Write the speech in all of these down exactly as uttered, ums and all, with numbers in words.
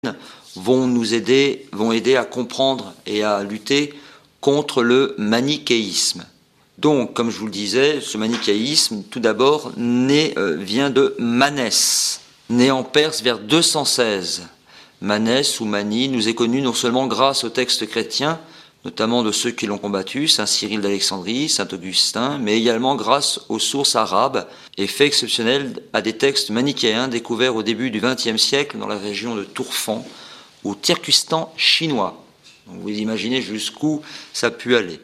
vont nous aider, vont aider à comprendre et à lutter contre le manichéisme. Donc, comme je vous le disais, ce manichéisme, tout d'abord, né, euh, vient de Manès, né en Perse vers deux cent seize. Manès ou Mani nous est connu non seulement grâce aux textes chrétiens, notamment de ceux qui l'ont combattu, saint Cyril d'Alexandrie, saint Augustin, mais également grâce aux sources arabes et fait exceptionnel à des textes manichéens découverts au début du vingtième siècle dans la région de Tourfan, au Turkestan chinois. Donc vous imaginez jusqu'où ça a pu aller.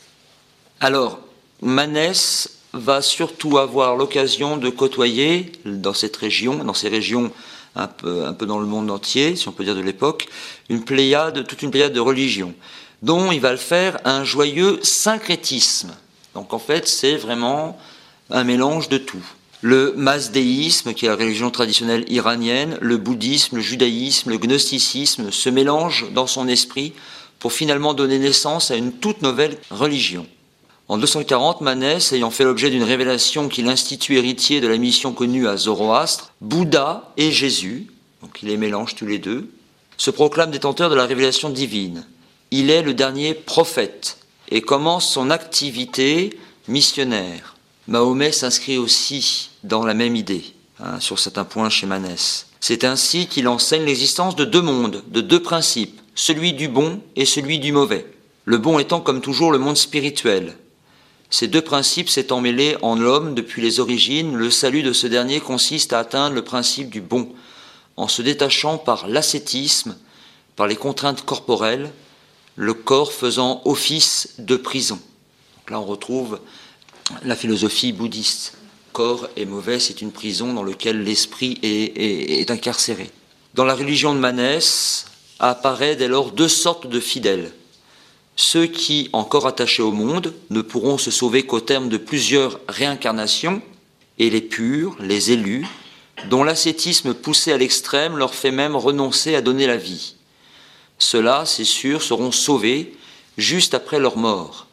Alors, Manès va surtout avoir l'occasion de côtoyer dans cette région, dans ces régions un peu, un peu dans le monde entier, si on peut dire de l'époque, une pléiade, toute une pléiade de religions, dont il va le faire un joyeux syncrétisme. Donc en fait, c'est vraiment un mélange de tout. Le mazdéisme, qui est la religion traditionnelle iranienne, le bouddhisme, le judaïsme, le gnosticisme se mélangent dans son esprit pour finalement donner naissance à une toute nouvelle religion. En deux cent quarante, Manès, ayant fait l'objet d'une révélation qu'il institue héritier de la mission connue à Zoroastre, Bouddha et Jésus, donc il les mélange tous les deux, se proclame détenteur de la révélation divine. Il est le dernier prophète et commence son activité missionnaire. Mahomet s'inscrit aussi dans la même idée, hein, sur certains points chez Manès. C'est ainsi qu'il enseigne l'existence de deux mondes, de deux principes, celui du bon et celui du mauvais. Le bon étant comme toujours le monde spirituel. Ces deux principes s'étant mêlés en l'homme depuis les origines, le salut de ce dernier consiste à atteindre le principe du bon, en se détachant par l'ascétisme, par les contraintes corporelles, le corps faisant office de prison. Donc là on retrouve la philosophie bouddhiste. Corps est mauvais, c'est une prison dans laquelle l'esprit est, est, est incarcéré. Dans la religion de Manès apparaît dès lors deux sortes de fidèles. Ceux qui, encore attachés au monde, ne pourront se sauver qu'au terme de plusieurs réincarnations, et les purs, les élus, dont l'ascétisme poussé à l'extrême leur fait même renoncer à donner la vie. Ceux-là, c'est sûr, seront sauvés juste après leur mort.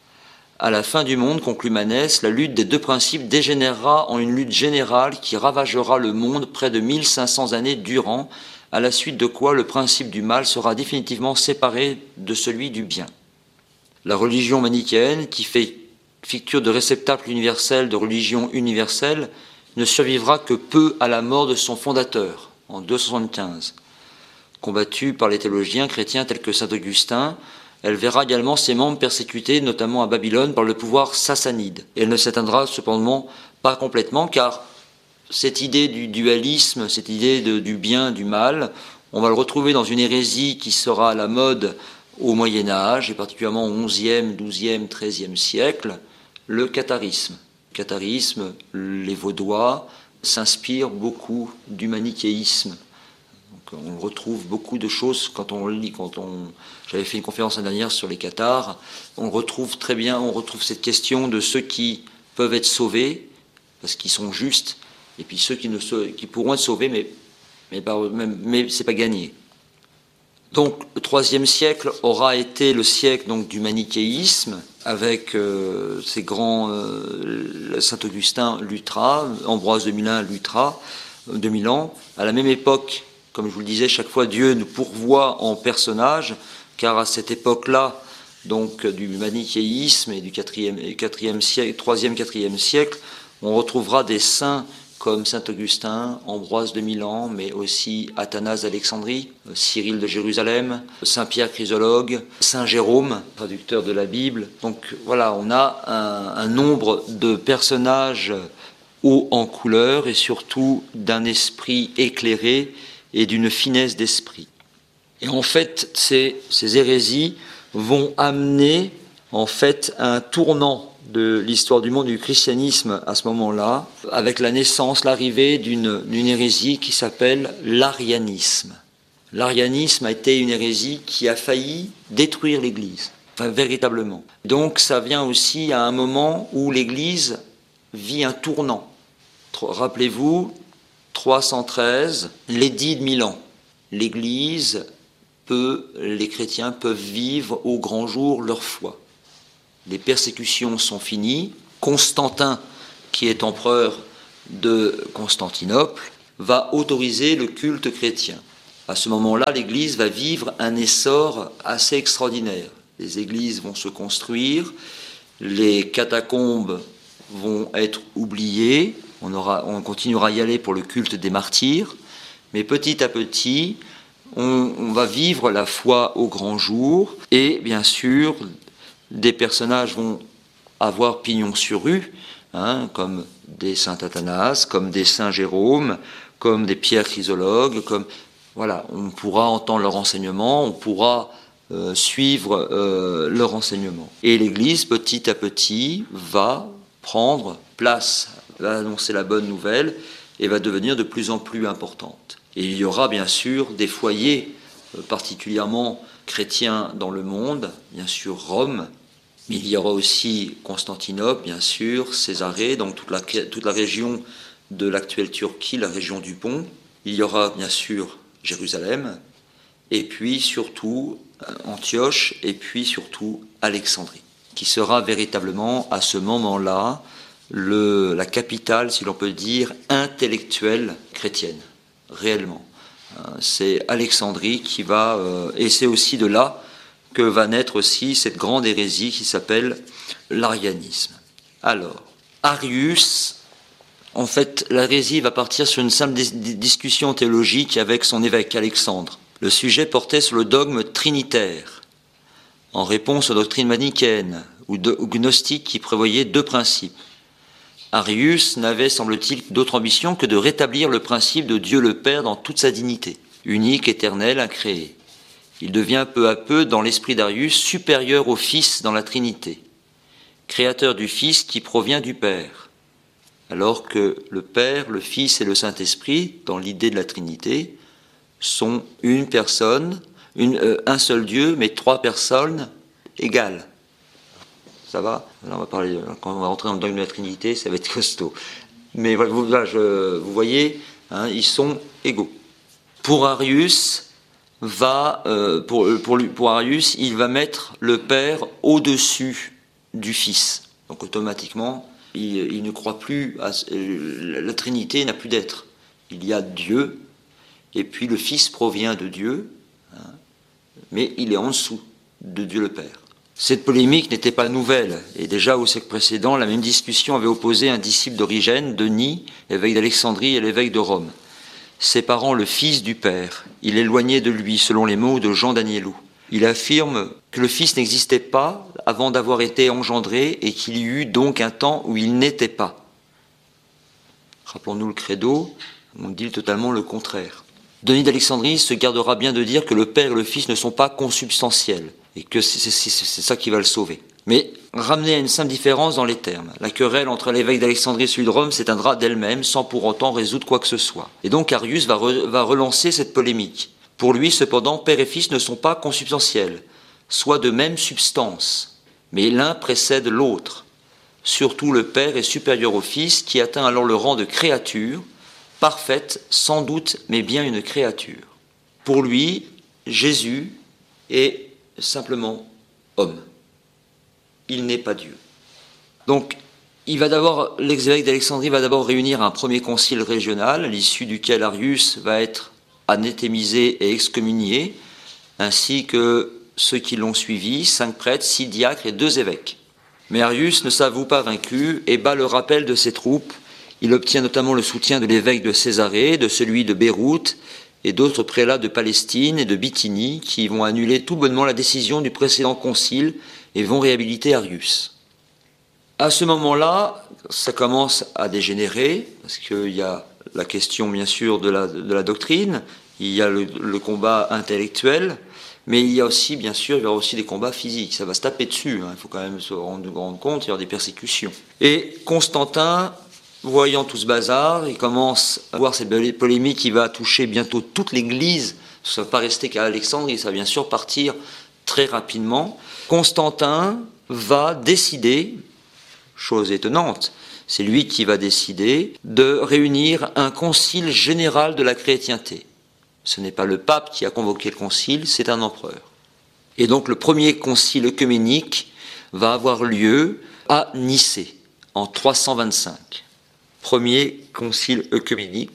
À la fin du monde, conclut Manès, la lutte des deux principes dégénérera en une lutte générale qui ravagera le monde près de mille cinq cents années durant, à la suite de quoi le principe du mal sera définitivement séparé de celui du bien. La religion manichéenne, qui fait figure de réceptacle universel de religion universelle, ne survivra que peu à la mort de son fondateur, en deux cent soixante-quinze. Combattue par les théologiens chrétiens tels que saint Augustin, elle verra également ses membres persécutés, notamment à Babylone, par le pouvoir sassanide. Et elle ne s'éteindra cependant pas complètement, car cette idée du dualisme, cette idée de, du bien, du mal, on va le retrouver dans une hérésie qui sera à la mode au Moyen-Âge, et particulièrement au onzième, douzième, treizième siècle, le catharisme. Le catharisme, les Vaudois, s'inspirent beaucoup du manichéisme. Donc on retrouve beaucoup de choses quand on lit, quand on... J'avais fait une conférence l'année dernière sur les cathars, on retrouve très bien, on retrouve cette question de ceux qui peuvent être sauvés, parce qu'ils sont justes, et puis ceux qui, ne se, qui pourront être sauvés, mais, mais, pas, mais, mais ce n'est pas gagné. Donc le troisième siècle aura été le siècle donc, du manichéisme, avec euh, ces grands euh, Saint-Augustin, Luttra, Ambroise de Milan, Luttra, euh, de Milan. À la même époque, comme je vous le disais, chaque fois Dieu nous pourvoit en personnages, car à cette époque-là, donc du manichéisme et du quatrième, quatrième siècle, troisième, quatrième siècle, on retrouvera des saints comme saint Augustin, Ambroise de Milan, mais aussi Athanase d'Alexandrie, Cyril de Jérusalem, saint Pierre Chrysologue, saint Jérôme, traducteur de la Bible. Donc voilà, on a un, un nombre de personnages hauts en couleur et surtout d'un esprit éclairé et d'une finesse d'esprit. Et en fait, ces, ces hérésies vont amener en fait un tournant de l'histoire du monde du christianisme à ce moment-là, avec la naissance, l'arrivée d'une, d'une hérésie qui s'appelle l'arianisme. L'arianisme a été une hérésie qui a failli détruire l'Église, enfin véritablement. Donc ça vient aussi à un moment où l'Église vit un tournant. Rappelez-vous, trois cent treize, l'édit de Milan. L'Église peut, les chrétiens peuvent vivre au grand jour leur foi. Les persécutions sont finies. Constantin, qui est empereur de Constantinople, va autoriser le culte chrétien. À ce moment-là, l'Église va vivre un essor assez extraordinaire. Les églises vont se construire, les catacombes vont être oubliées, on, aura, on continuera à y aller pour le culte des martyrs, mais petit à petit, on, on va vivre la foi au grand jour, et bien sûr, des personnages vont avoir pignon sur rue, hein, comme des saints Athanase, comme des saints Jérôme, comme des Pierre Chrysologue, comme voilà, on pourra entendre leur enseignement, on pourra euh, suivre euh, leur enseignement. Et l'Église, petit à petit, va prendre place, va annoncer la bonne nouvelle et va devenir de plus en plus importante. Et il y aura bien sûr des foyers euh, particulièrement chrétiens dans le monde, bien sûr Rome, mais il y aura aussi Constantinople, bien sûr, Césarée, donc toute la, toute la région de l'actuelle Turquie, la région du Pont. Il y aura bien sûr Jérusalem, et puis surtout Antioche, et puis surtout Alexandrie, qui sera véritablement à ce moment-là le, la capitale, si l'on peut dire, intellectuelle chrétienne, réellement. C'est Alexandrie qui va, euh, et c'est aussi de là que va naître aussi cette grande hérésie qui s'appelle l'arianisme. Alors, Arius, en fait, l'hérésie va partir sur une simple discussion théologique avec son évêque Alexandre. Le sujet portait sur le dogme trinitaire, en réponse aux doctrines manichéennes ou gnostiques qui prévoyaient deux principes. Arius n'avait, semble-t-il, d'autre ambition que de rétablir le principe de Dieu le Père dans toute sa dignité, unique, éternel, incréé. Il devient peu à peu, dans l'esprit d'Arius, supérieur au Fils dans la Trinité, créateur du Fils qui provient du Père. Alors que le Père, le Fils et le Saint-Esprit, dans l'idée de la Trinité, sont une personne, une, euh, un seul Dieu, mais trois personnes égales. Ça va ? Là, on va parler, quand on va rentrer dans le dogme de la Trinité, ça va être costaud. Mais voilà, vous, là, je, vous voyez, hein, ils sont égaux. Pour Arius, va, euh, pour, pour, pour Arius, il va mettre le Père au-dessus du Fils. Donc automatiquement, il, il ne croit plus à la Trinité n'a plus d'être. Il y a Dieu, et puis le Fils provient de Dieu, hein, mais il est en dessous de Dieu le Père. Cette polémique n'était pas nouvelle, et déjà au siècle précédent, la même discussion avait opposé un disciple d'Origène, Denis, évêque d'Alexandrie et l'évêque de Rome. Séparant le Fils du Père, il éloignait de lui, selon les mots de Jean d'Agnello. Il affirme que le Fils n'existait pas avant d'avoir été engendré et qu'il y eut donc un temps où il n'était pas. Rappelons-nous le credo, on dit totalement le contraire. Denis d'Alexandrie se gardera bien de dire que le Père et le Fils ne sont pas consubstantiels et que c'est, c'est, c'est, c'est ça qui va le sauver. Mais ramener à une simple différence dans les termes. La querelle entre l'évêque d'Alexandrie et celui de Rome s'éteindra d'elle-même sans pour autant résoudre quoi que ce soit. Et donc Arius va, re, va relancer cette polémique. Pour lui, cependant, Père et Fils ne sont pas consubstantiels, soit de même substance, mais l'un précède l'autre. Surtout le Père est supérieur au Fils, qui atteint alors le rang de créature, parfaite, sans doute, mais bien une créature. Pour lui, Jésus est simplement homme. Il n'est pas Dieu. Donc, il va d'abord, l'exévêque d'Alexandrie va d'abord réunir un premier concile régional, à l'issue duquel Arius va être anathémisé et excommunié, ainsi que ceux qui l'ont suivi, cinq prêtres, six diacres et deux évêques. Mais Arius ne s'avoue pas vaincu et bat le rappel de ses troupes. Il obtient notamment le soutien de l'évêque de Césarée, de celui de Beyrouth et d'autres prélats de Palestine et de Bithynie qui vont annuler tout bonnement la décision du précédent concile et vont réhabiliter Arius. À ce moment-là, ça commence à dégénérer, parce qu'il y a la question bien sûr de la, de la doctrine, il y a le, le combat intellectuel, mais il y a aussi, bien sûr, il y aura aussi des combats physiques. Ça va se taper dessus, hein. Il faut quand même se rendre, rendre compte, il y aura des persécutions. Et Constantin, voyant tout ce bazar, il commence à voir cette polémique qui va toucher bientôt toute l'Église. Ça ne va pas rester qu'à Alexandrie, ça va bien sûr partir très rapidement. Constantin va décider, chose étonnante, c'est lui qui va décider de réunir un concile général de la chrétienté. Ce n'est pas le pape qui a convoqué le concile, c'est un empereur. Et donc le premier concile œcuménique va avoir lieu à Nicée, en trois cent vingt-cinq. Premier concile œcuménique,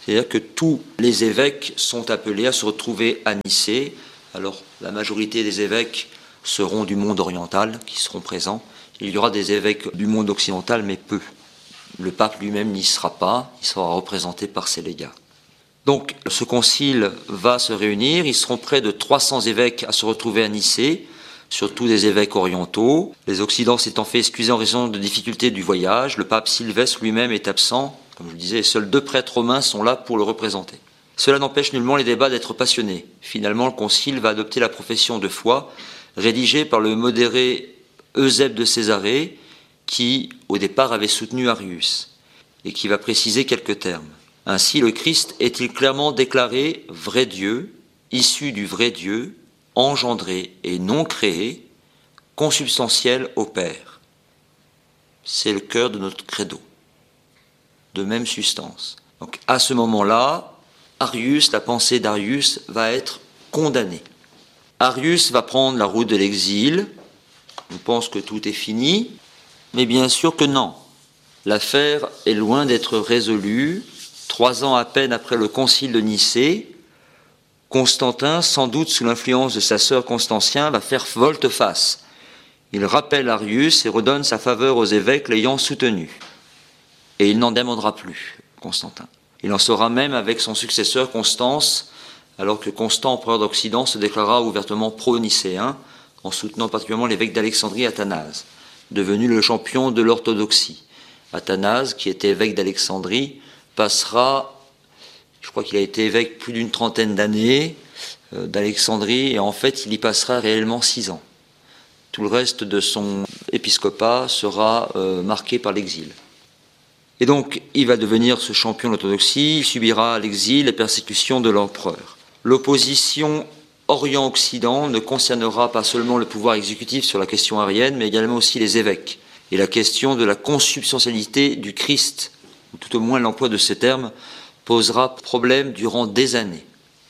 C'est-à-dire que tous les évêques sont appelés à se retrouver à Nicée. Alors, la majorité des évêques seront du monde oriental, qui seront présents. Il y aura des évêques du monde occidental, mais peu. Le pape lui-même n'y sera pas, il sera représenté par ses légats. Donc, ce concile va se réunir, ils seront près de trois cents évêques à se retrouver à Nicée, surtout des évêques orientaux. Les Occidents s'étant fait excuser en raison de difficultés du voyage, le pape Sylvestre lui-même est absent. Comme je le disais, seuls deux prêtres romains sont là pour le représenter. Cela n'empêche nullement les débats d'être passionnés. Finalement, le concile va adopter la profession de foi, rédigée par le modéré Eusèbe de Césarée, qui, au départ, avait soutenu Arius, et qui va préciser quelques termes. Ainsi, le Christ est-il clairement déclaré vrai Dieu, issu du vrai Dieu, engendré et non créé, consubstantiel au Père. C'est le cœur de notre credo. De même substance. Donc à ce moment-là, Arius, la pensée d'Arius va être condamnée. Arius va prendre la route de l'exil, on pense que tout est fini, mais bien sûr que non. L'affaire est loin d'être résolue. Trois ans à peine après le concile de Nicée, Constantin, sans doute sous l'influence de sa sœur Constantien, va faire volte-face. Il rappelle Arius et redonne sa faveur aux évêques l'ayant soutenu. Et il n'en demandera plus, Constantin. Il en sera même avec son successeur Constance, alors que Constant, empereur d'Occident, se déclara ouvertement pro-nicéen, en soutenant particulièrement l'évêque d'Alexandrie, Athanase, devenu le champion de l'orthodoxie. Athanase, qui était évêque d'Alexandrie, passera, je crois qu'il a été évêque plus d'une trentaine d'années euh, d'Alexandrie, et en fait il y passera réellement six ans. Tout le reste de son épiscopat sera euh, marqué par l'exil. Et donc, il va devenir ce champion de l'orthodoxie, il subira l'exil, les persécutions de l'empereur. L'opposition Orient-Occident ne concernera pas seulement le pouvoir exécutif sur la question arienne, mais également aussi les évêques. Et la question de la consubstantialité du Christ, ou tout au moins l'emploi de ces termes, posera problème durant des années.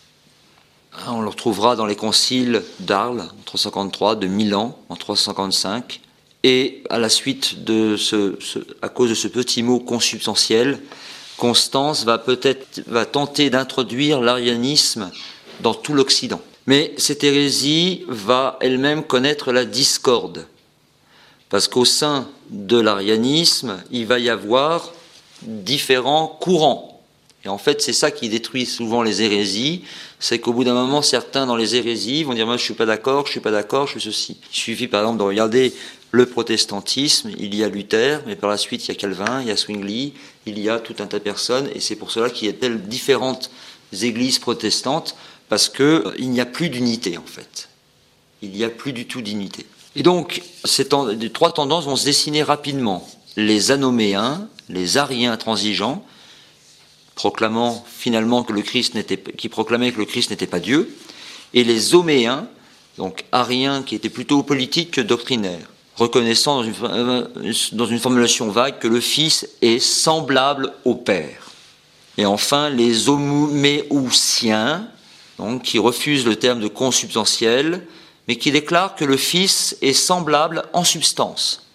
On le retrouvera dans les conciles d'Arles, en trois cent cinquante-trois, de Milan, en trois cent cinquante-cinq, et à la suite de ce, ce, à cause de ce petit mot consubstantiel, Constance va peut-être va tenter d'introduire l'arianisme dans tout l'Occident. Mais cette hérésie va elle-même connaître la discorde, parce qu'au sein de l'arianisme, il va y avoir différents courants. Et en fait, c'est ça qui détruit souvent les hérésies, c'est qu'au bout d'un moment, certains dans les hérésies vont dire « moi je ne suis pas d'accord, je ne suis pas d'accord, je suis ceci ». Il suffit par exemple de regarder le protestantisme, il y a Luther, mais par la suite il y a Calvin, il y a Zwingli, il y a tout un tas de personnes, et c'est pour cela qu'il y a telles différentes églises protestantes, parce qu'il euh, n'y a plus d'unité en fait. Il n'y a plus du tout d'unité. Et donc, ces ten- les trois tendances vont se dessiner rapidement. Les anoméens, les ariens intransigeants, proclamant finalement que le Christ n'était, qui proclamaient que le Christ n'était pas Dieu, et les homéens, donc ariens qui étaient plutôt politiques que doctrinaires, reconnaissant dans une, dans une formulation vague que le Fils est semblable au Père. Et enfin, les homéousiens, donc, qui refusent le terme de consubstantiel, mais qui déclarent que le Fils est semblable en substance.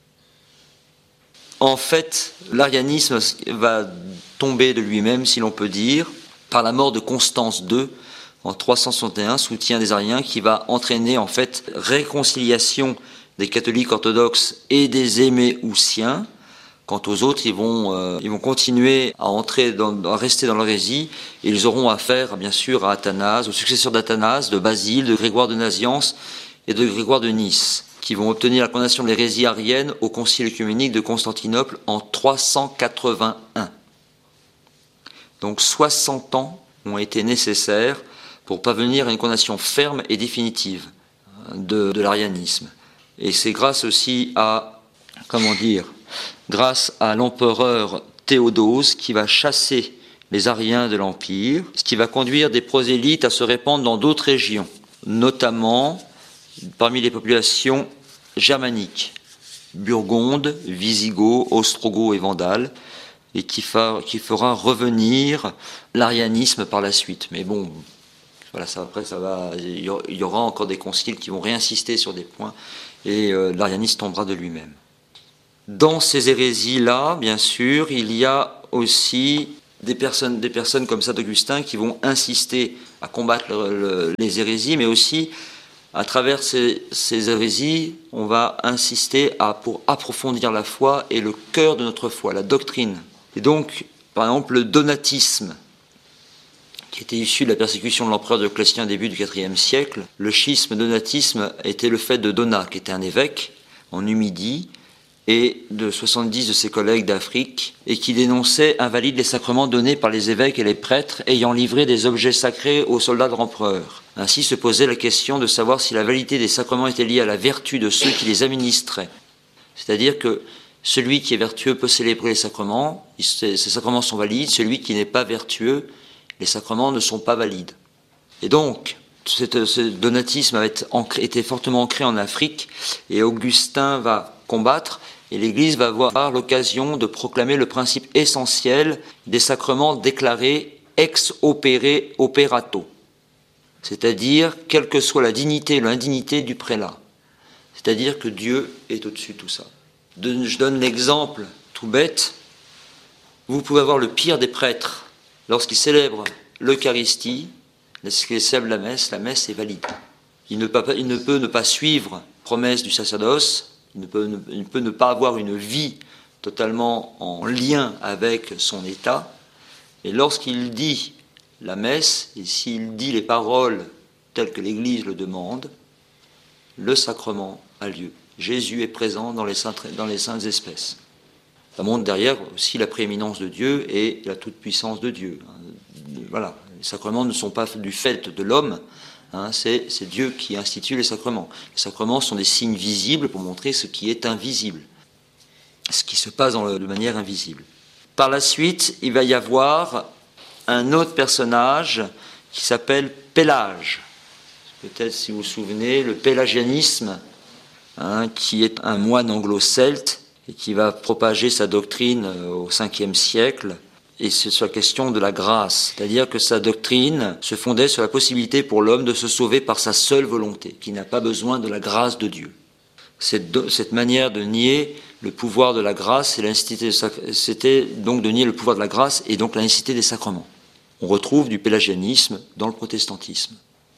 En fait, l'arianisme va tomber de lui-même, si l'on peut dire, par la mort de Constance deux, en trois cent soixante et un, soutien des ariens, qui va entraîner en fait réconciliation des catholiques orthodoxes et des héméousiens. Quant aux autres, ils vont, euh, ils vont continuer à entrer, dans, à rester dans l'hérésie, et ils auront affaire, bien sûr, à Athanase, aux successeurs d'Athanase, de Basile, de Grégoire de Nazianze et de Grégoire de Nice, qui vont obtenir la condamnation de l'hérésie arienne au Concile œcuménique de Constantinople en trois cent quatre-vingt-un. Donc soixante ans ont été nécessaires pour parvenir à une condamnation ferme et définitive de, de l'arianisme. Et c'est grâce aussi à, comment dire, grâce à l'empereur Théodose qui va chasser les Ariens de l'Empire, ce qui va conduire des prosélytes à se répandre dans d'autres régions, notamment parmi les populations germaniques, Burgondes, Visigoths, Ostrogoths et Vandales, et qui, fa, qui fera revenir l'arianisme par la suite. Mais bon, voilà, ça, après, ça va, il y aura encore des conciles qui vont réinsister sur des points, et euh, l'arianisme tombera de lui-même. Dans ces hérésies-là, bien sûr, il y a aussi des personnes, des personnes comme Saint Augustin qui vont insister à combattre le, le, les hérésies, mais aussi à travers ces, ces hérésies, on va insister à, pour approfondir la foi et le cœur de notre foi, la doctrine. Et donc, par exemple, le donatisme, qui était issu de la persécution de l'empereur Dioclétien au début du quatrième siècle. Le schisme donatisme était le fait de Donat, qui était un évêque en Numidie, et de soixante-dix de ses collègues d'Afrique, et qui dénonçait invalides les sacrements donnés par les évêques et les prêtres ayant livré des objets sacrés aux soldats de l'empereur. Ainsi se posait la question de savoir si la validité des sacrements était liée à la vertu de ceux qui les administraient. C'est-à-dire que celui qui est vertueux peut célébrer les sacrements, ces sacrements sont valides, celui qui n'est pas vertueux, les sacrements ne sont pas valides. Et donc, ce donatisme avait été fortement ancré en Afrique, et Augustin va combattre, et l'Église va avoir l'occasion de proclamer le principe essentiel des sacrements déclarés ex opere operato, c'est-à-dire quelle que soit la dignité ou l'indignité du prélat, c'est-à-dire que Dieu est au-dessus de tout ça. De, je donne l'exemple tout bête, vous pouvez avoir le pire des prêtres, lorsqu'il célèbre l'Eucharistie, lorsqu'il célèbre la messe, la messe est valide. Il ne peut, il ne peut ne pas suivre la promesse du sacerdoce, il ne, peut ne, il peut ne pas avoir une vie totalement en lien avec son état. Et lorsqu'il dit la messe, et s'il dit les paroles telles que l'Église le demande, le sacrement a lieu. Jésus est présent dans les saintes, dans les saintes espèces. Ça montre derrière aussi la prééminence de Dieu et la toute-puissance de Dieu. Voilà, les sacrements ne sont pas du fait de l'homme, hein, c'est, c'est Dieu qui institue les sacrements. Les sacrements sont des signes visibles pour montrer ce qui est invisible, ce qui se passe dans le, de manière invisible. Par la suite, il va y avoir un autre personnage qui s'appelle Pélage. Peut-être si vous vous souvenez, le pélagianisme, hein, qui est un moine anglo-celte, et qui va propager sa doctrine au cinquième siècle, et c'est sur la question de la grâce, c'est-à-dire que sa doctrine se fondait sur la possibilité pour l'homme de se sauver par sa seule volonté, qui n'a pas besoin de la grâce de Dieu. Cette, cette manière de nier le pouvoir de la grâce, et l'incité, c'était donc de nier le pouvoir de la grâce et donc la nécessité des sacrements. On retrouve du pélagianisme dans le protestantisme.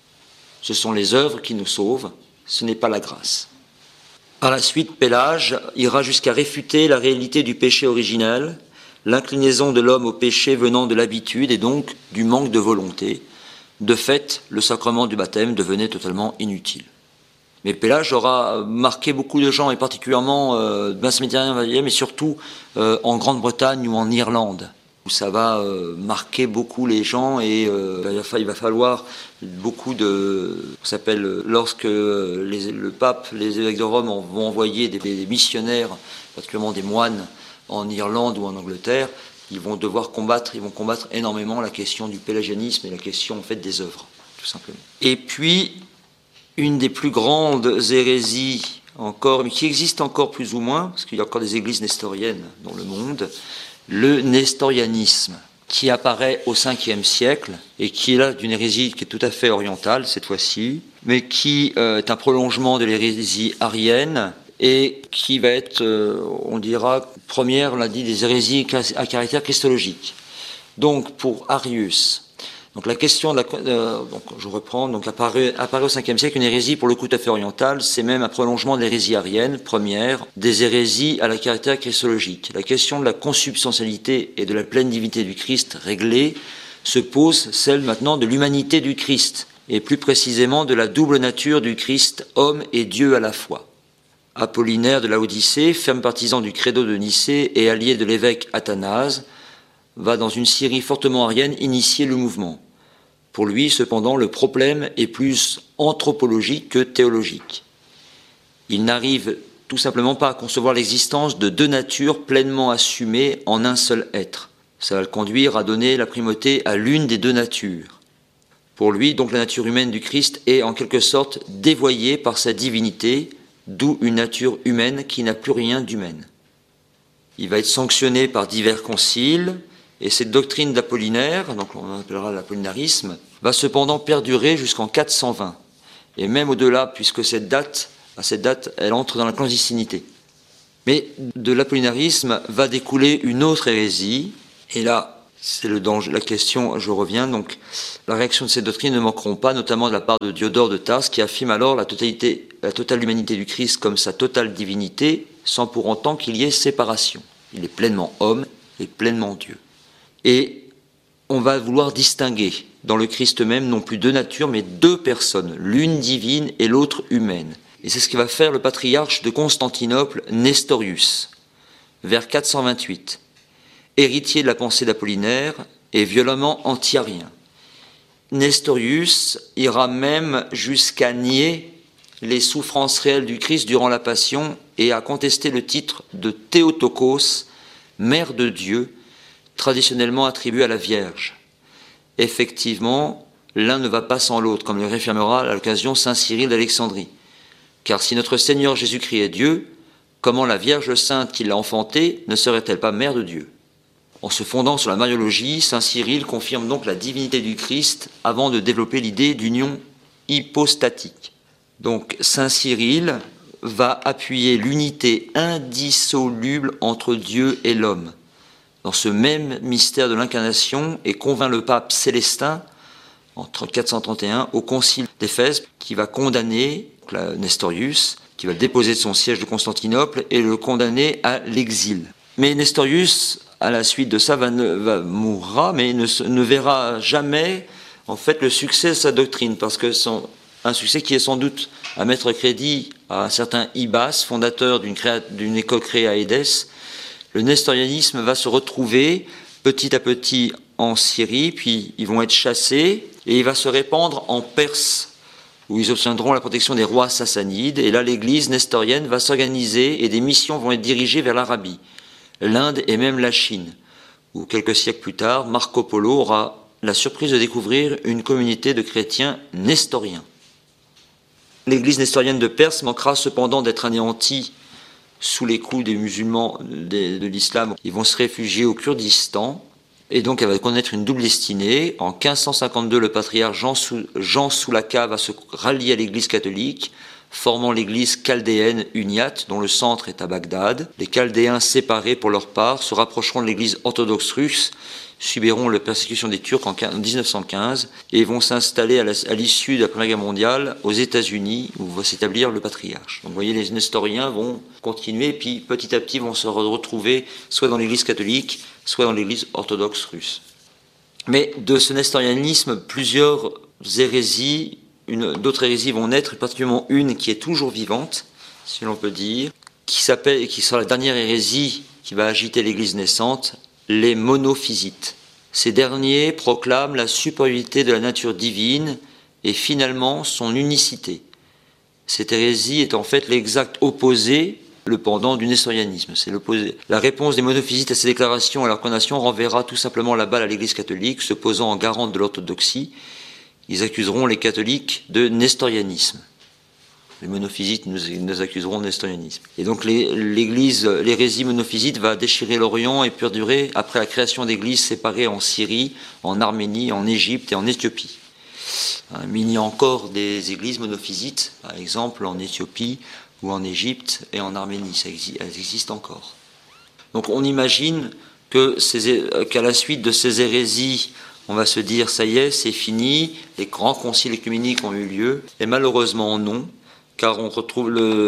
Ce sont les œuvres qui nous sauvent, ce n'est pas la grâce. Par la suite, Pélage ira jusqu'à réfuter la réalité du péché originel, l'inclinaison de l'homme au péché venant de l'habitude et donc du manque de volonté. De fait, le sacrement du baptême devenait totalement inutile. Mais Pélage aura marqué beaucoup de gens, et particulièrement euh, de masse méditerranéenne, mais surtout euh, en Grande-Bretagne ou en Irlande, où ça va euh, marquer beaucoup les gens, et euh, il va falloir beaucoup de... Ça s'appelle, lorsque les, le pape, les évêques de Rome vont envoyer des, des missionnaires, particulièrement des moines, en Irlande ou en Angleterre, ils vont devoir combattre, ils vont combattre énormément la question du pélagianisme et la question en fait des œuvres, tout simplement. Et puis, une des plus grandes hérésies encore, mais qui existe encore plus ou moins, parce qu'il y a encore des églises nestoriennes dans le monde, le nestorianisme, qui apparaît au cinquième siècle, et qui est là d'une hérésie qui est tout à fait orientale, cette fois-ci, mais qui euh, est un prolongement de l'hérésie arienne, et qui va être, euh, on dira, première, on l'a dit, des hérésies à caractère christologique. Donc, pour Arius, donc la question de la, euh, donc je reprends, donc apparaît, apparaît au cinquième siècle une hérésie pour le coup tout à fait orientale, c'est même un prolongement de l'hérésie arienne, première, des hérésies à la caractère christologique. La question de la consubstantialité et de la pleine divinité du Christ réglée se pose celle maintenant de l'humanité du Christ, et plus précisément de la double nature du Christ, homme et Dieu à la fois. Apollinaire de Laodicée, ferme partisan du credo de Nicée et allié de l'évêque Athanase, va dans une Syrie fortement arienne initier le mouvement. Pour lui, cependant, le problème est plus anthropologique que théologique. Il n'arrive tout simplement pas à concevoir l'existence de deux natures pleinement assumées en un seul être. Ça va le conduire à donner la primauté à l'une des deux natures. Pour lui, donc, la nature humaine du Christ est en quelque sorte dévoyée par sa divinité, d'où une nature humaine qui n'a plus rien d'humaine. Il va être sanctionné par divers conciles, et cette doctrine d'Apollinaire, donc on appellera l'apollinarisme, va cependant perdurer jusqu'en quatre cent vingt, et même au-delà, puisque cette date, à cette date, elle entre dans la clandestinité. Mais de l'apollinarisme va découler une autre hérésie, et là, C'est le danger, la question, je reviens, donc la réaction de ces doctrines ne manqueront pas, notamment de la part de Diodore de Tarse, qui affirme alors la totalité, la totale humanité du Christ comme sa totale divinité, sans pour autant qu'il y ait séparation. Il est pleinement homme et pleinement Dieu. Et on va vouloir distinguer dans le Christ même non plus deux natures, mais deux personnes, l'une divine et l'autre humaine. Et c'est ce que va faire le patriarche de Constantinople, Nestorius, vers quatre cent vingt-huit. Héritier de la pensée d'Apollinaire et violemment anti-arien. Nestorius ira même jusqu'à nier les souffrances réelles du Christ durant la Passion et à contester le titre de Théotokos, mère de Dieu, traditionnellement attribué à la Vierge. Effectivement, l'un ne va pas sans l'autre, comme le réaffirmera à l'occasion saint Cyril d'Alexandrie. Car si notre Seigneur Jésus-Christ est Dieu, comment la Vierge Sainte qui l'a enfanté ne serait-elle pas mère de Dieu ? En se fondant sur la mariologie, saint Cyril confirme donc la divinité du Christ avant de développer l'idée d'union hypostatique. Donc saint Cyril va appuyer l'unité indissoluble entre Dieu et l'homme dans ce même mystère de l'incarnation et convainc le pape Célestin en quatre cent trente et un au concile d'Éphèse qui va condamner Nestorius, qui va le déposer de son siège de Constantinople et le condamner à l'exil. Mais Nestorius, à la suite de ça, va, va mourra, mais ne, ne verra jamais en fait le succès de sa doctrine, parce que son, un succès qui est sans doute à mettre crédit à un certain Ibas, fondateur d'une, créa, d'une école créée à Édesse. Le nestorianisme va se retrouver petit à petit en Syrie, puis ils vont être chassés, et il va se répandre en Perse, où ils obtiendront la protection des rois sassanides, et là l'église nestorienne va s'organiser, et des missions vont être dirigées vers l'Arabie, l'Inde et même la Chine, où quelques siècles plus tard, Marco Polo aura la surprise de découvrir une communauté de chrétiens nestoriens. L'église nestorienne de Perse manquera cependant d'être anéantie sous les coups des musulmans de, de l'islam. Ils vont se réfugier au Kurdistan, et donc elle va connaître une double destinée. En quinze cent cinquante-deux, le patriarche Jean, Sou, Jean Soulaka va se rallier à l'église catholique, formant l'église chaldéenne uniate, dont le centre est à Bagdad. Les Chaldéens, séparés pour leur part, se rapprocheront de l'église orthodoxe russe, subiront la persécution des Turcs en dix-neuf cent quinze et vont s'installer à, la, à l'issue de la Première Guerre mondiale aux États-Unis, où va s'établir le patriarche. Donc vous voyez, les nestoriens vont continuer, puis petit à petit vont se retrouver soit dans l'église catholique, soit dans l'église orthodoxe russe. Mais de ce nestorianisme, plusieurs hérésies, Une, d'autres hérésies vont naître, particulièrement une qui est toujours vivante, si l'on peut dire, qui s'appelle, qui sera la dernière hérésie qui va agiter l'Église naissante, les monophysites. Ces derniers proclament la supériorité de la nature divine et finalement son unicité. Cette hérésie est en fait l'exact opposé, le pendant du nestorianisme. C'est l'opposé. La réponse des monophysites à ces déclarations et à leur condamnation renverra tout simplement la balle à l'Église catholique, se posant en garante de l'orthodoxie. Ils accuseront les catholiques de nestorianisme. Les monophysites nous, nous accuseront de nestorianisme. Et donc les, l'Église, l'hérésie monophysite va déchirer l'Orient et perdurer après la création d'églises séparées en Syrie, en Arménie, en Égypte et en Éthiopie. Mais il y a encore des églises monophysites, par exemple en Éthiopie ou en Égypte et en Arménie. Ça existe, elles existent encore. Donc on imagine que ces, qu'à la suite de ces hérésies, on va se dire, ça y est, c'est fini, les grands conciles œcuméniques ont eu lieu, et malheureusement non, car on retrouve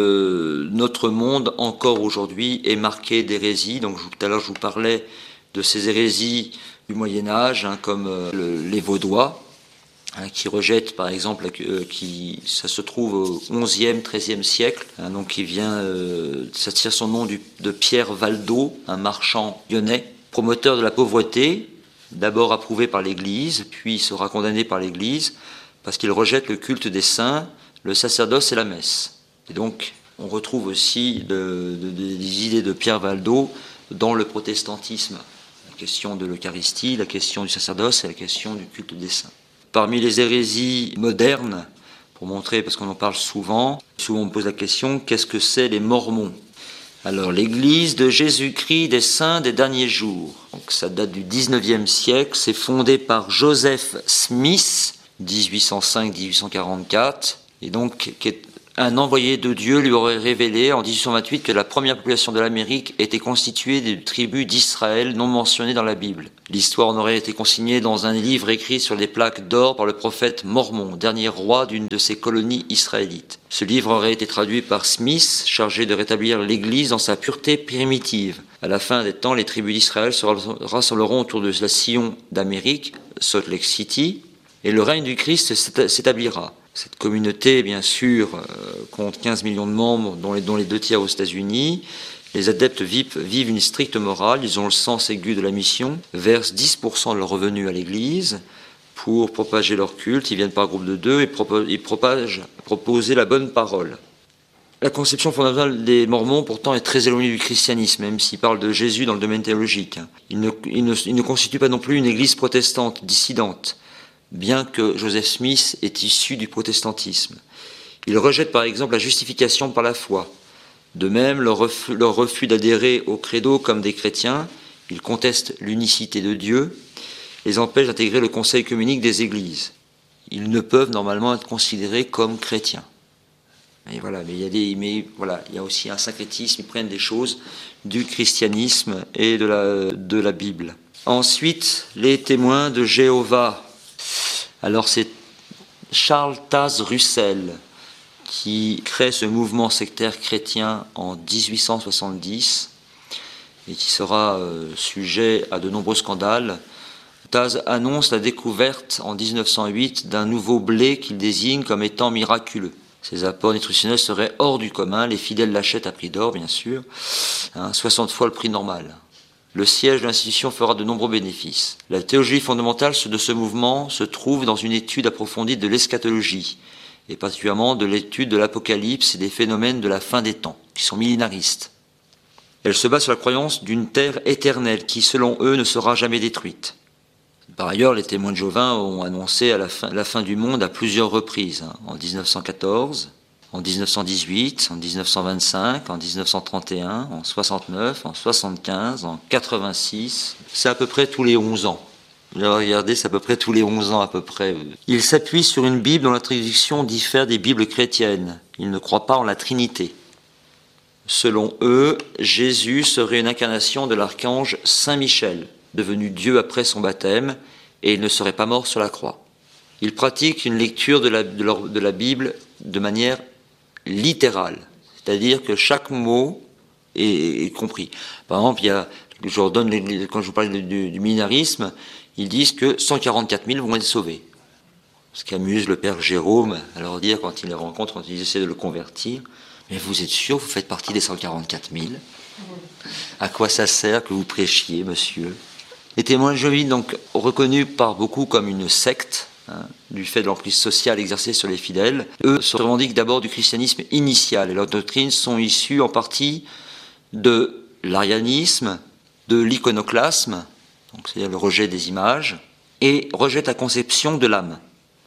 le, notre monde encore aujourd'hui est marqué d'hérésies. Donc tout à l'heure je vous parlais de ces hérésies du Moyen-Âge, hein, comme euh, le, les Vaudois, hein, qui rejettent par exemple, euh, qui, ça se trouve au onzième, treizième siècle, hein, donc qui vient, euh, ça tire son nom du, de Pierre Valdo, un marchand lyonnais, promoteur de la pauvreté, d'abord approuvé par l'Église, puis il sera condamné par l'Église, parce qu'il rejette le culte des saints, le sacerdoce et la messe. Et donc, on retrouve aussi de, de, de, des idées de Pierre Valdo dans le protestantisme. La question de l'Eucharistie, la question du sacerdoce et la question du culte des saints. Parmi les hérésies modernes, pour montrer, parce qu'on en parle souvent, souvent on me pose la question, qu'est-ce que c'est les Mormons ? Alors, l'Église de Jésus-Christ des Saints des Derniers Jours. Donc, ça date du dix-neuvième siècle. C'est fondé par Joseph Smith, dix-huit cent cinq à dix-huit cent quarante-quatre. Et donc, qui est un envoyé de Dieu lui aurait révélé en dix-huit cent vingt-huit que la première population de l'Amérique était constituée des tribus d'Israël non mentionnées dans la Bible. L'histoire en aurait été consignée dans un livre écrit sur des plaques d'or par le prophète Mormon, dernier roi d'une de ces colonies israélites. Ce livre aurait été traduit par Smith, chargé de rétablir l'Église dans sa pureté primitive. À la fin des temps, les tribus d'Israël se rassembleront autour de la Sillon d'Amérique, Salt Lake City, et le règne du Christ s'établira. Cette communauté, bien sûr, euh, compte quinze millions de membres, dont les, dont les deux tiers aux États-Unis. Les adeptes vivent, vivent une stricte morale, ils ont le sens aigu de la mission, versent dix pour cent de leurs revenus à l'Église pour propager leur culte. Ils viennent par groupe de deux et propo- ils propagent, proposer la bonne parole. La conception fondamentale des Mormons, pourtant, est très éloignée du christianisme, même s'ils parlent de Jésus dans le domaine théologique. Ils ne, ils ne, ils ne constituent pas non plus une église protestante, dissidente, bien que Joseph Smith est issu du protestantisme. Ils rejettent par exemple la justification par la foi. De même, leur refus, leur refus d'adhérer au credo comme des chrétiens, ils contestent l'unicité de Dieu, les empêchent d'intégrer le conseil œcuménique des églises. Ils ne peuvent normalement être considérés comme chrétiens. Et voilà, mais il y a des, mais voilà, il y a aussi un syncrétisme, ils prennent des choses du christianisme et de la, de la Bible. Ensuite, les témoins de Jéhovah. Alors c'est Charles Taze Russell qui crée ce mouvement sectaire chrétien en dix-huit cent soixante-dix et qui sera euh, sujet à de nombreux scandales. Taze annonce la découverte en dix-neuf cent huit d'un nouveau blé qu'il désigne comme étant miraculeux. Ses apports nutritionnels seraient hors du commun, les fidèles l'achètent à prix d'or bien sûr, hein, soixante fois le prix normal. Le siège de l'institution fera de nombreux bénéfices. La théologie fondamentale de ce mouvement se trouve dans une étude approfondie de l'eschatologie, et particulièrement de l'étude de l'Apocalypse et des phénomènes de la fin des temps, qui sont millénaristes. Elle se base sur la croyance d'une terre éternelle qui, selon eux, ne sera jamais détruite. Par ailleurs, les témoins de Jéhovah ont annoncé à la fin, la fin du monde à plusieurs reprises, hein, en dix-neuf cent quatorze, en dix-neuf cent dix-huit, en dix-neuf cent vingt-cinq, en dix-neuf cent trente et un, en soixante-neuf, en soixante-quinze, en quatre-vingt-six. C'est à peu près tous les onze ans. Regardez, c'est à peu près tous les onze ans à peu près. Ils s'appuient sur une Bible dont la traduction diffère des Bibles chrétiennes. Ils ne croient pas en la Trinité. Selon eux, Jésus serait une incarnation de l'archange Saint Michel, devenu Dieu après son baptême, et il ne serait pas mort sur la croix. Ils pratiquent une lecture de la, de leur, de la Bible de manière littérale, c'est-à-dire que chaque mot est, est compris. Par exemple, il y a, je leur donne les, quand je vous parle du, du millénarisme, ils disent que cent quarante-quatre mille vont être sauvés. Ce qui amuse le père Jérôme à leur dire quand ils les rencontrent, quand ils essaient de le convertir, mais vous êtes sûr, vous faites partie des cent quarante-quatre mille? À quoi ça sert que vous prêchiez, monsieur? Les témoins de Jéhovah, donc reconnus par beaucoup comme une secte, hein, du fait de l'emprise sociale exercée sur les fidèles, eux se revendiquent d'abord du christianisme initial, et leurs doctrines sont issues en partie de l'arianisme, de l'iconoclasme, donc c'est-à-dire le rejet des images, et rejettent la conception de l'âme.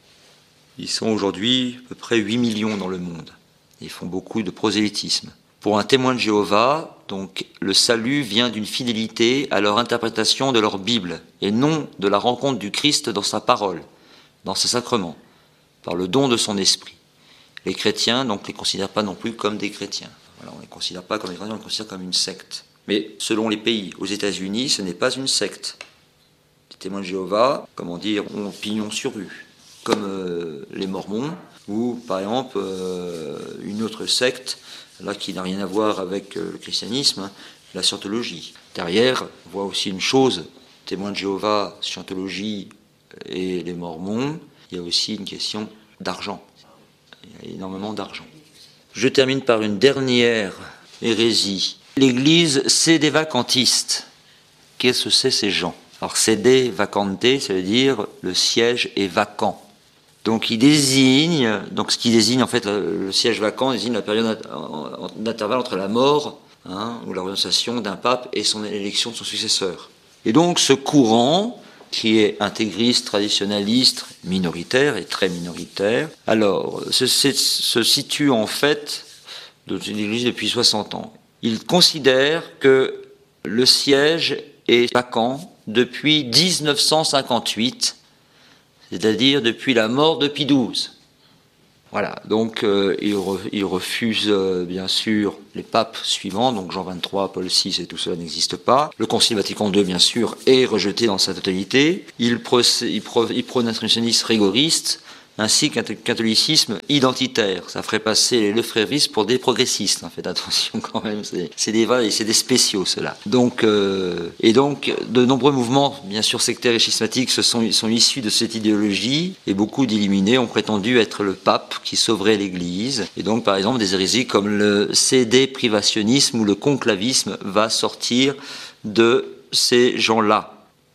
Ils sont aujourd'hui à peu près huit millions dans le monde. Ils font beaucoup de prosélytisme. Pour un témoin de Jéhovah, donc, le salut vient d'une fidélité à leur interprétation de leur Bible, et non de la rencontre du Christ dans sa parole, dans ses sacrements, par le don de son esprit. Les chrétiens, donc, ne les considèrent pas non plus comme des chrétiens. Voilà, on ne les considère pas comme des chrétiens, on les considère comme une secte. Mais selon les pays, aux États-Unis, ce n'est pas une secte. Les témoins de Jéhovah, comment dire, ont pignon sur rue, comme euh, les Mormons, ou par exemple euh, une autre secte, là qui n'a rien à voir avec euh, le christianisme, hein, la scientologie. Derrière, on voit aussi une chose, témoins de Jéhovah, scientologie et les Mormons, il y a aussi une question d'argent. Il y a énormément d'argent. Je termine par une dernière hérésie. L'Église, c'est des vacantistes. Qu'est-ce que c'est ces gens? Alors, sede vacante, ça veut dire le siège est vacant. Donc, il désigne, donc ce qui désigne en fait le, le siège vacant désigne la période d'intervalle entre la mort, hein, ou la renonciation d'un pape et son élection de son successeur. Et donc, ce courant, qui est intégriste, traditionnaliste, minoritaire et très minoritaire, alors, se, se, se situe en fait dans une église depuis soixante ans. Il considère que le siège est vacant depuis dix-neuf cent cinquante-huit, c'est-à-dire depuis la mort de Pie douze. Voilà, donc euh, il, re, il refuse euh, bien sûr les papes suivants, donc Jean vingt-trois, Paul six et tout cela n'existe pas. Le Concile Vatican deux, bien sûr, est rejeté dans sa totalité. Il, procè, il, pro, il prône un traditionnisme rigoriste, ainsi qu'un catholicisme identitaire. Ça ferait passer les lefréristes pour des progressistes. Hein. Faites attention quand même, c'est, c'est des vrais, c'est des spéciaux ceux-là. Donc, euh, et donc, de nombreux mouvements, bien sûr sectaires et schismatiques, se sont, sont issus de cette idéologie, et beaucoup d'illuminés ont prétendu être le pape qui sauverait l'Église. Et donc, par exemple, des hérésies comme le cédé-privationnisme ou le conclavisme va sortir de ces gens-là.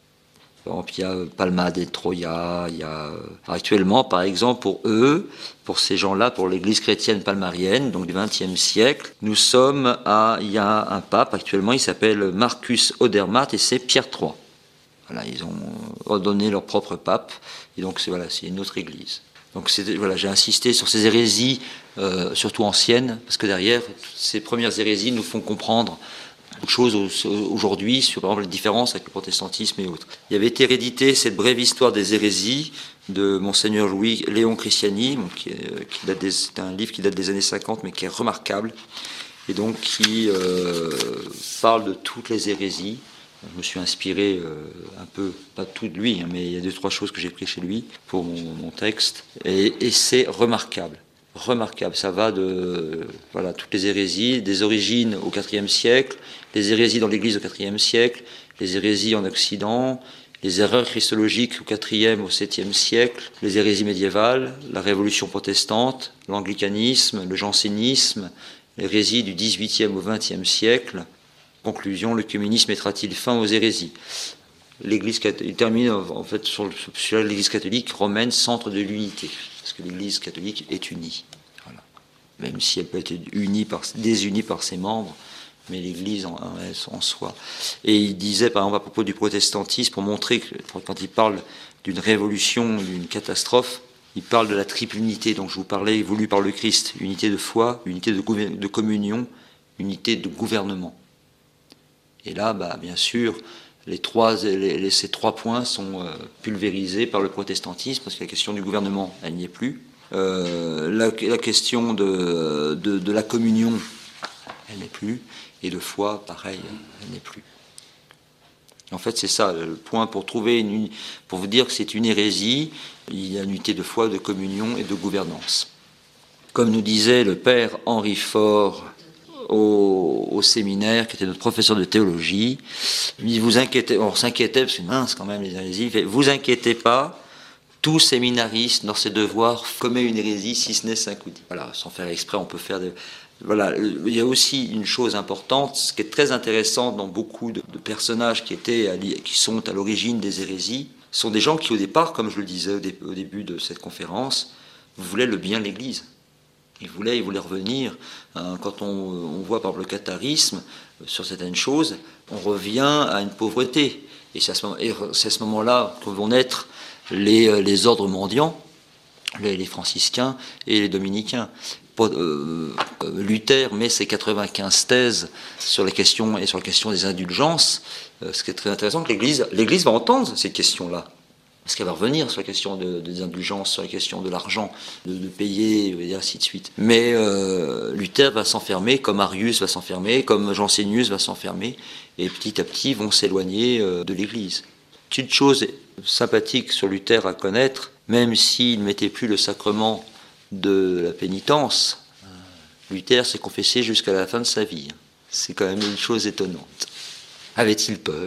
Il y a Palma de Troya, il y a actuellement, par exemple, pour eux, pour ces gens-là, pour l'Église chrétienne palmarienne, donc du vingtième siècle, nous sommes à, il y a un pape actuellement, il s'appelle Marcus Odermatt et c'est Pierre trois. Voilà, ils ont redonné leur propre pape, et donc c'est, voilà, c'est une autre Église. Donc c'est, voilà, j'ai insisté sur ces hérésies, euh, surtout anciennes, parce que derrière, ces premières hérésies nous font comprendre beaucoup de choses aujourd'hui sur par exemple les différences avec le protestantisme et autres. Il y avait été hérédité cette brève histoire des hérésies de Monseigneur Louis Léon Christiani, donc qui est, qui date des, c'est un livre qui date des années cinquante mais qui est remarquable et donc qui euh, parle de toutes les hérésies. Je me suis inspiré euh, un peu, pas tout de lui, hein, mais il y a deux trois choses que j'ai pris chez lui pour mon, mon texte et, et c'est remarquable. Remarquable, ça va de voilà toutes les hérésies, des origines au quatrième siècle, les hérésies dans l'Église au quatrième siècle, les hérésies en Occident, les erreurs christologiques au quatrième au septième siècle, les hérésies médiévales, la Révolution protestante, l'anglicanisme, le jansénisme, l'hérésie du dix-huitième au vingtième siècle. Conclusion, le communisme mettra-t-il fin aux hérésies? L'Église catholique, il termine en fait sur, sur l'Église catholique romaine, centre de l'unité, parce que l'Église catholique est unie, voilà. Même si elle peut être unie par, désunie par ses membres, mais l'Église en, en soi. Et il disait par exemple à propos du protestantisme, pour montrer que quand il parle d'une révolution, d'une catastrophe, il parle de la triple unité dont je vous parlais, voulue par le Christ, unité de foi, unité de, de communion, unité de gouvernement. Et là, bah, bien sûr, Les trois, les, les, ces trois points sont euh, pulvérisés par le protestantisme, parce que la question du gouvernement, elle n'y est plus. Euh, la, la question de, de, de la communion, elle n'est plus. Et de foi, pareil, elle n'est plus. En fait, c'est ça, le point pour trouver une, pour vous dire que c'est une hérésie, il y a une unité de foi, de communion et de gouvernance. Comme nous disait le père Henri Faure, Au, au séminaire, qui était notre professeur de théologie, il vous inquiétez, on s'inquiétait, parce que mince quand même les hérésies, il vous inquiétez pas, tout séminariste dans ses devoirs commet une hérésie, si ce n'est cinq ou dix. Voilà, sans faire exprès, on peut faire des... Voilà, il y a aussi une chose importante, ce qui est très intéressant dans beaucoup de, de personnages qui, étaient à, qui sont à l'origine des hérésies, sont des gens qui au départ, comme je le disais au, dé, au début de cette conférence, voulaient le bien de l'Église. Ils voulaient, ils voulaient revenir. Hein, quand on, on voit par exemple le catharisme euh, sur certaines choses, on revient à une pauvreté. Et c'est à ce, moment, et c'est à ce moment-là que vont naître les, les ordres mendiants, les, les franciscains et les dominicains. Euh, Luther met ses quatre-vingt-quinze thèses sur la question et sur la question des indulgences. Euh, ce qui est très intéressant, que l'Église, l'Église va entendre ces questions-là. Parce qu'elle va revenir sur la question de, des indulgences, sur la question de l'argent, de, de payer, et ainsi de suite. Mais euh, Luther va s'enfermer, comme Arius va s'enfermer, comme Jansénius va s'enfermer, et petit à petit vont s'éloigner euh, de l'Église. Une chose sympathique sur Luther à connaître, même s'il ne mettait plus le sacrement de la pénitence, Luther s'est confessé jusqu'à la fin de sa vie. C'est quand même une chose étonnante. Avait-il peur ?